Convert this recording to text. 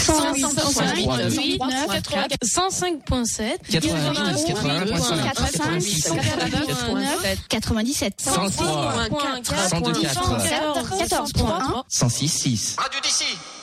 105.7, 97, 103, 102.4, 14.1, 106.6. Radio d'ici.